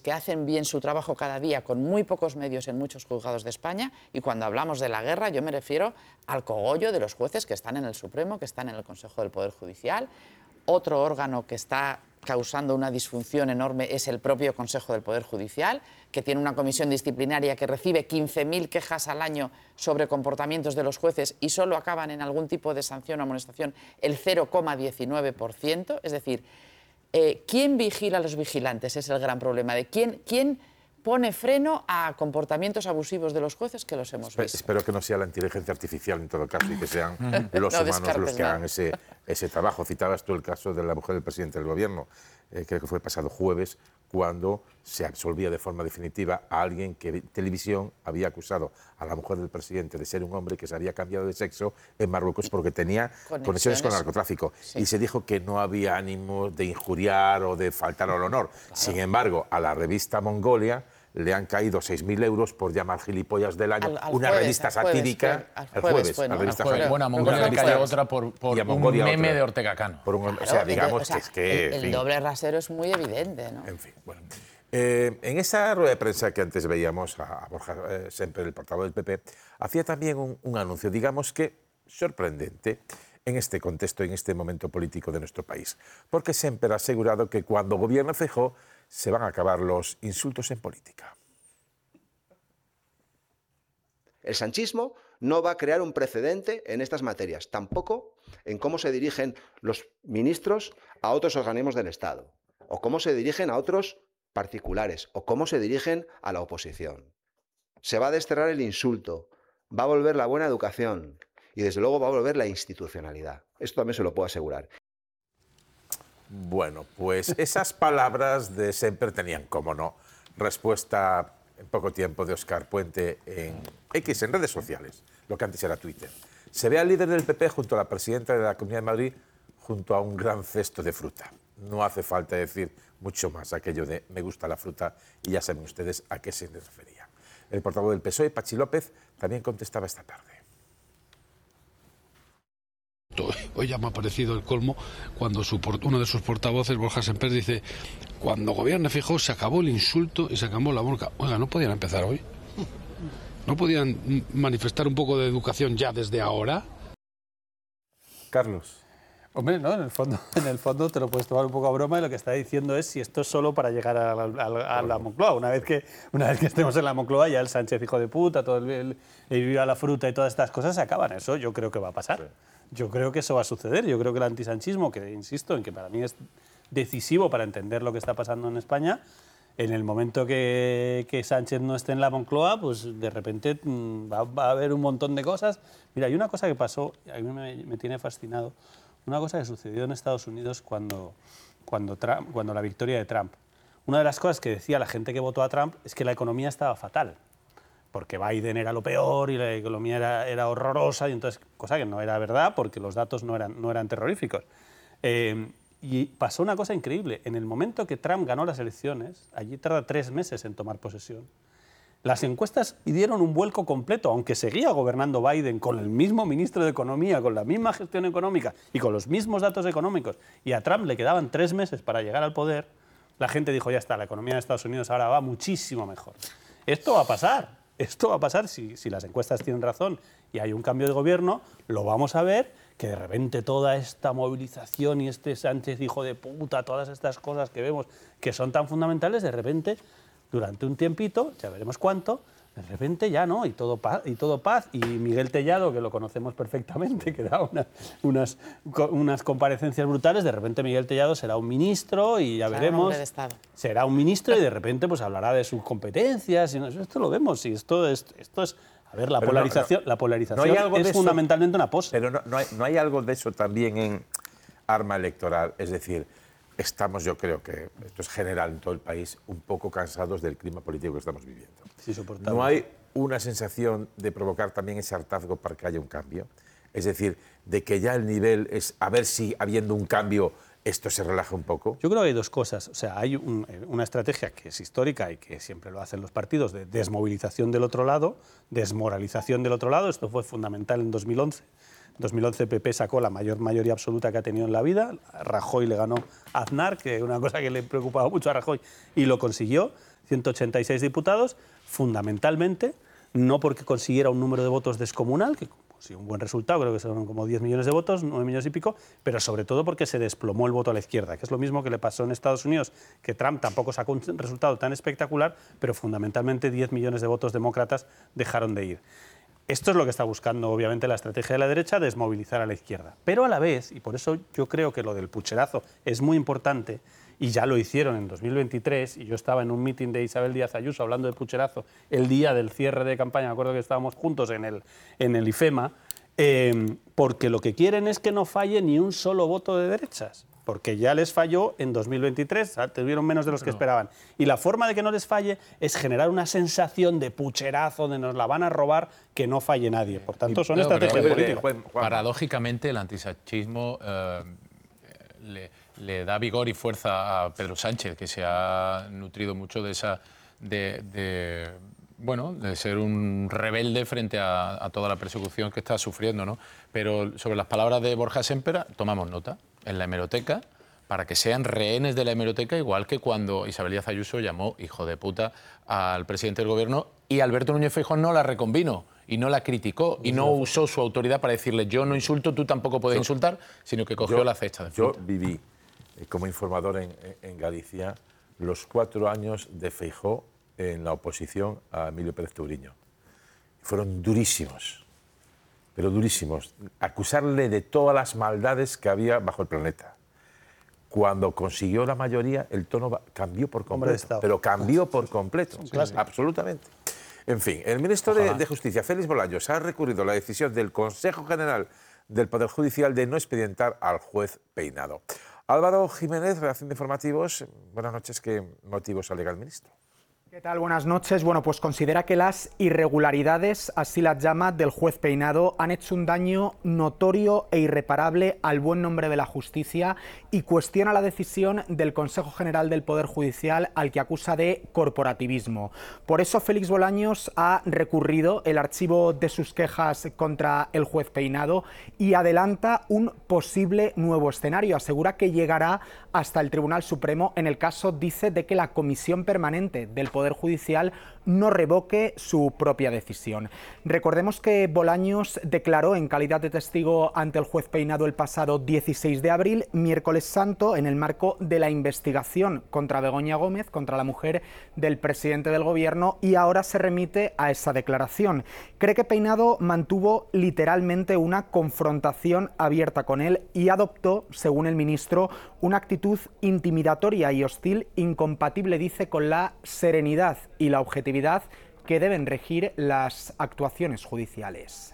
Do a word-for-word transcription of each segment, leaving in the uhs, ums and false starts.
que hacen bien su trabajo cada día con muy pocos medios en muchos juzgados de España, y cuando hablamos de la guerra yo me refiero al cogollo de los jueces que están en el Supremo, que están en el Consejo del Poder Judicial. Otro órgano que está causando una disfunción enorme es el propio Consejo del Poder Judicial, que tiene una comisión disciplinaria que recibe quince mil quejas al año sobre comportamientos de los jueces y solo acaban en algún tipo de sanción o amonestación el cero coma diecinueve por ciento. Es decir, eh, ¿quién vigila a los vigilantes? Es el gran problema. De quién, quién pone freno a comportamientos abusivos de los jueces, que los hemos visto. Espero que no sea la inteligencia artificial en todo caso y que sean los no humanos los que hagan ese, ese trabajo. Citabas tú el caso de la mujer del presidente del gobierno, eh, creo que fue pasado jueves, cuando se absolvía de forma definitiva a alguien que en televisión había acusado a la mujer del presidente de ser un hombre que se había cambiado de sexo en Marruecos porque tenía conexiones, conexiones con el narcotráfico. Sí. Y se dijo que no había ánimo de injuriar o de faltar al honor. Claro. Sin embargo, a la revista Mongolia le han caído seis mil euros por llamar gilipollas del año, al, al una jueves, revista satírica, al el jueves, fue, ¿no? la revista al jueves. Bueno, a Mongolia le cayó otra por, por un meme otra. de Ortega Cano. Por un, claro, o sea, digamos o sea, que es que... El, el fin, doble rasero es muy evidente, ¿no? En fin, bueno. Eh, en esa rueda de prensa que antes veíamos a Borja eh, Semper, el portavoz del P P, hacía también un, un anuncio, digamos que sorprendente, en este contexto, en este momento político de nuestro país. Porque Semper ha asegurado que cuando gobierna Feijóo se van a acabar los insultos en política. El sanchismo no va a crear un precedente en estas materias, tampoco en cómo se dirigen los ministros a otros organismos del Estado, o cómo se dirigen a otros particulares, o cómo se dirigen a la oposición. Se va a desterrar el insulto, va a volver la buena educación y desde luego va a volver la institucionalidad. Esto también se lo puedo asegurar. Bueno, pues esas palabras de Semper tenían, como no, respuesta en poco tiempo de Óscar Puente en X, en redes sociales, lo que antes era Twitter. Se ve al líder del P P junto a la presidenta de la Comunidad de Madrid junto a un gran cesto de fruta. No hace falta decir mucho más aquello de me gusta la fruta y ya saben ustedes a qué se les refería. El portavoz del P S O E, Pachi López, también contestaba esta tarde. Hoy ya me ha parecido el colmo cuando su, uno de sus portavoces, Borja Semper, dice: cuando gobierne Feijóo se acabó el insulto y se acabó la bronca. Oiga, ¿no podían empezar hoy? ¿No podían manifestar un poco de educación ya desde ahora? Carlos. Hombre, no, en el fondo, en el fondo te lo puedes tomar un poco a broma y lo que está diciendo es si esto es solo para llegar a la, a, a la Moncloa. Una vez, que, una vez que estemos en la Moncloa, ya el Sánchez hijo de puta, todo el, el, el viva la fruta y todas estas cosas se acaban. Eso yo creo que va a pasar. Sí. Yo creo que eso va a suceder. Yo creo que el antisanchismo, que insisto en que para mí es decisivo para entender lo que está pasando en España, en el momento que, que Sánchez no esté en la Moncloa, pues de repente va, va a haber un montón de cosas. Mira, hay una cosa que pasó, a mí me, me tiene fascinado, una cosa que sucedió en Estados Unidos cuando, cuando, Trump, cuando la victoria de Trump. Una de las cosas que decía la gente que votó a Trump es que la economía estaba fatal, porque Biden era lo peor y la economía era, era horrorosa, y entonces, cosa que no era verdad porque los datos no eran, no eran terroríficos. Eh, y pasó una cosa increíble. En el momento que Trump ganó las elecciones, allí tarda tres meses en tomar posesión, las encuestas dieron un vuelco completo, aunque seguía gobernando Biden con el mismo ministro de Economía, con la misma gestión económica y con los mismos datos económicos, y a Trump le quedaban tres meses para llegar al poder, la gente dijo, ya está, la economía de Estados Unidos ahora va muchísimo mejor. Esto va a pasar, esto va a pasar si, si las encuestas tienen razón y hay un cambio de gobierno, lo vamos a ver, que de repente toda esta movilización y este Sánchez hijo de puta, todas estas cosas que vemos que son tan fundamentales, de repente, durante un tiempito, ya veremos cuánto, de repente ya no, y todo paz, y todo paz. Y Miguel Tellado, que lo conocemos perfectamente, que da una, unas, unas comparecencias brutales, de repente Miguel Tellado será un ministro y ya será veremos. Un hombre de Estado. Será un ministro y de repente pues hablará de sus competencias. Y no, esto lo vemos, y esto es, esto es a ver, la pero polarización, no, no, la polarización no hay algo es de eso, fundamentalmente una pose. Pero no, no, hay, no hay algo de eso también en arma electoral, es decir, estamos, yo creo que esto es general en todo el país, un poco cansados del clima político que estamos viviendo. Sí, soportable. ¿No hay una sensación de provocar también ese hartazgo para que haya un cambio? Es decir, de que ya el nivel es a ver si habiendo un cambio esto se relaja un poco. Yo creo que hay dos cosas. O sea, hay un, una estrategia que es histórica y que siempre lo hacen los partidos de desmovilización del otro lado, desmoralización del otro lado. Esto fue fundamental en dos mil once. En dos mil once P P sacó la mayor mayoría absoluta que ha tenido en la vida. Rajoy le ganó a Aznar, que es una cosa que le preocupaba mucho a Rajoy, y lo consiguió. ciento ochenta y seis diputados, fundamentalmente, no porque consiguiera un número de votos descomunal, que sí, un buen resultado, creo que son como diez millones de votos, nueve millones y pico, pero sobre todo porque se desplomó el voto a la izquierda, que es lo mismo que le pasó en Estados Unidos, que Trump tampoco sacó un resultado tan espectacular, pero fundamentalmente diez millones de votos demócratas dejaron de ir. Esto es lo que está buscando, obviamente, la estrategia de la derecha, desmovilizar a la izquierda. Pero a la vez, y por eso yo creo que lo del pucherazo es muy importante, y ya lo hicieron en dos mil veintitrés, y yo estaba en un meeting de Isabel Díaz Ayuso hablando de pucherazo el día del cierre de campaña, me acuerdo que estábamos juntos en el, en el IFEMA, eh, porque lo que quieren es que no falle ni un solo voto de derechas, porque ya les falló en dos mil veintitrés, tuvieron menos de los que esperaban. Y la forma de que no les falle es generar una sensación de pucherazo, de nos la van a robar, que no falle nadie. Por tanto, son no, estrategias políticas. Paradójicamente, el antisanchismo eh, le, le da vigor y fuerza a Pedro Sánchez, que se ha nutrido mucho de esa... De, de, bueno, de ser un rebelde frente a, a toda la persecución que está sufriendo, ¿no? Pero sobre las palabras de Borja Sémper, tomamos nota en la hemeroteca para que sean rehenes de la hemeroteca, igual que cuando Isabel Díaz Ayuso llamó hijo de puta al presidente del gobierno y Alberto Núñez Feijóo no la reconvino y no la criticó y no usó su autoridad para decirle yo no insulto, tú tampoco puedes yo, insultar, sino que cogió yo, la cesta de fruta. Yo viví eh, como informador en, en Galicia los cuatro años de Feijóo en la oposición a Emilio Pérez Touriño. Fueron durísimos, pero durísimos. Acusarle de todas las maldades que había bajo el planeta. Cuando consiguió la mayoría, el tono cambió por completo, pero cambió por completo, sí, sí. absolutamente. En fin, el ministro de, de Justicia, Félix Bolaños, ha recurrido a la decisión del Consejo General del Poder Judicial de no expedientar al juez Peinado. Álvaro Jiménez, redacción de Informativos. Buenas noches. ¿Qué motivos alega el ministro? ¿Qué tal? Buenas noches. Bueno, pues considera que las irregularidades, así las llama, del juez Peinado han hecho un daño notorio e irreparable al buen nombre de la justicia y cuestiona la decisión del Consejo General del Poder Judicial, al que acusa de corporativismo. Por eso Félix Bolaños ha recurrido el archivo de sus quejas contra el juez Peinado y adelanta un posible nuevo escenario. Asegura que llegará hasta el Tribunal Supremo en el caso, dice, de que la Comisión Permanente del Poder Judicial no revoque su propia decisión. Recordemos que Bolaños declaró en calidad de testigo ante el juez Peinado el pasado dieciséis de abril, miércoles santo, en el marco de la investigación contra Begoña Gómez, contra la mujer del presidente del gobierno, y ahora se remite a esa declaración. Cree que Peinado mantuvo literalmente una confrontación abierta con él y adoptó, según el ministro, una actitud intimidatoria y hostil, incompatible, dice, con la serenidad y la objetividad que deben regir las actuaciones judiciales.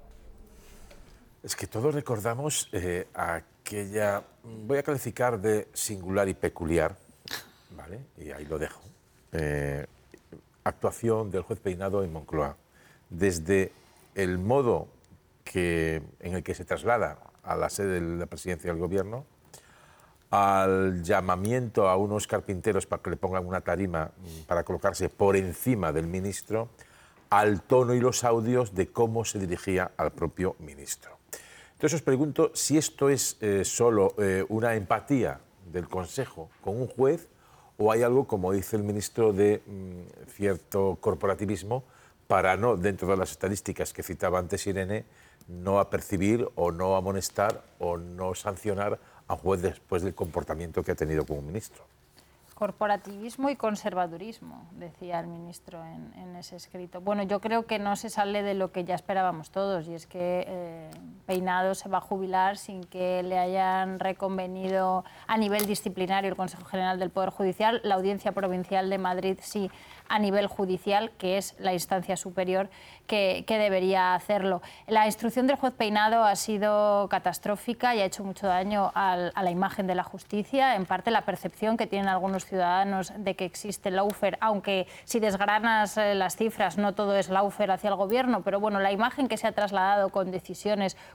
Es que todos recordamos eh, aquella, voy a calificar de singular y peculiar, ¿vale? Y ahí lo dejo, eh, actuación del juez Peinado en Moncloa. Desde el modo que, en el que se traslada a la sede de la presidencia del gobierno, al llamamiento a unos carpinteros para que le pongan una tarima para colocarse por encima del ministro, al tono y los audios de cómo se dirigía al propio ministro. Entonces os pregunto si esto es eh, solo eh, una empatía del Consejo con un juez o hay algo, como dice el ministro, de mm, cierto corporativismo para no, dentro de las estadísticas que citaba antes Irene, no apercibir o no amonestar o no sancionar a un juez después del comportamiento que ha tenido como ministro. Corporativismo y conservadurismo, decía el ministro en, en ese escrito. Bueno, yo creo que no se sale de lo que ya esperábamos todos, y es que eh, Peinado se va a jubilar sin que le hayan reconvenido a nivel disciplinario el Consejo General del Poder Judicial. La Audiencia Provincial de Madrid sí, a nivel judicial, que es la instancia superior que, que debería hacerlo. La instrucción del juez Peinado ha sido catastrófica y ha hecho mucho daño al, a la imagen de la justicia, en parte la percepción que tienen algunos ciudadanos de que existe lawfare, aunque si desgranas las cifras no todo es lawfare hacia el gobierno, pero bueno, la imagen que se ha trasladado con decisiones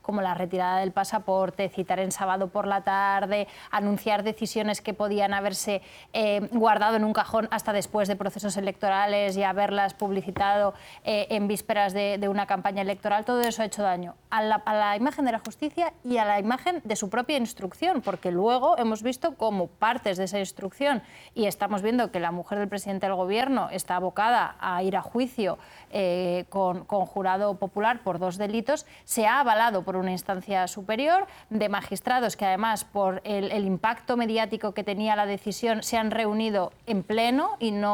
como la retirada del pasaporte, citar en sábado por la tarde, anunciar decisiones que podían haberse eh, guardado en un cajón hasta después de procesos electorales y haberlas publicitado eh, en vísperas de, de una campaña electoral. Todo eso ha hecho daño a la, a la imagen de la justicia y a la imagen de su propia instrucción, porque luego hemos visto cómo partes de esa instrucción, y estamos viendo que la mujer del presidente del Gobierno está abocada a ir a juicio eh, con, con jurado popular por dos delitos, se ha avalado por una instancia superior, de magistrados que además por el, el impacto mediático que tenía la decisión se han reunido en pleno y no